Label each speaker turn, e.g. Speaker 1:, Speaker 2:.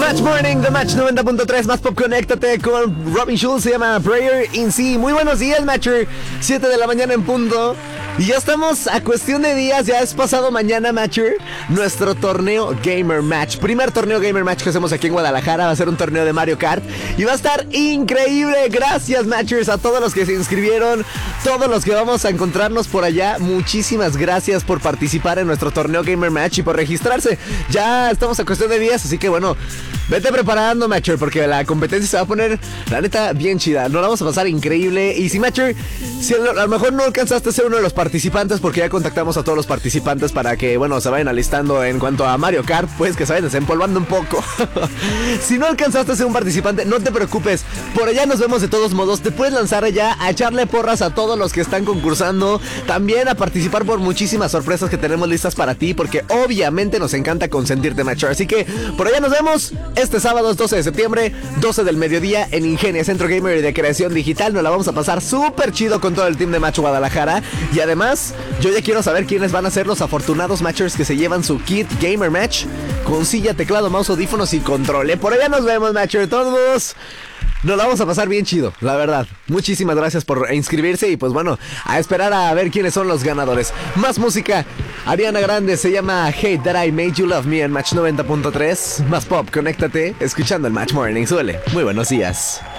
Speaker 1: Match Morning, The Match 90.3, más pop, conéctate con Robin Schulz, se llama Prayer in Sea. Muy buenos días, Matcher, 7 de la mañana en punto. Y ya estamos a cuestión de días, ya es pasado mañana, Matcher, nuestro torneo Gamer Match. Primer torneo Gamer Match que hacemos aquí en Guadalajara, va a ser un torneo de Mario Kart. Y va a estar increíble, gracias, Matchers, a todos los que se inscribieron, todos los que vamos a encontrarnos por allá. Muchísimas gracias por participar en nuestro torneo Gamer Match y por registrarse. Ya estamos a cuestión de días, así que bueno, vete preparando, Matcher, porque la competencia se va a poner, la neta, bien chida. Nos la vamos a pasar increíble. Y si, Matcher, si a lo mejor no alcanzaste a ser uno de los participantes, porque ya contactamos a todos los participantes para que, bueno, se vayan alistando en cuanto a Mario Kart, pues que se vayan desempolvando un poco. Si no alcanzaste a ser un participante, no te preocupes, por allá nos vemos de todos modos. Te puedes lanzar allá a echarle porras a todos los que están concursando, también a participar por muchísimas sorpresas que tenemos listas para ti, porque obviamente nos encanta consentirte, Matcher. Así que por allá nos vemos este sábado 12 de septiembre, 12 del mediodía, en Ingenia, Centro Gamer y de Creación Digital. Nos la vamos a pasar súper chido con todo el team de Match Guadalajara. Y además, yo ya quiero saber quiénes van a ser los afortunados Matchers que se llevan su kit Gamer Match con silla, teclado, mouse, audífonos y control. Por allá nos vemos, Matcher, todos. Nos la vamos a pasar bien chido, la verdad. Muchísimas gracias por inscribirse y pues bueno, a esperar a ver quiénes son los ganadores. Más música, Ariana Grande, se llama Hate That I Made You Love Me en Match 90.3. Más pop, conéctate, escuchando el Match Morning. Suele, muy buenos días.